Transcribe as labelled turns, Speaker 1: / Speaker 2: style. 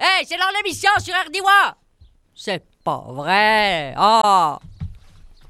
Speaker 1: Hey, c'est leur émission sur RDY! C'est pas vrai! Ah!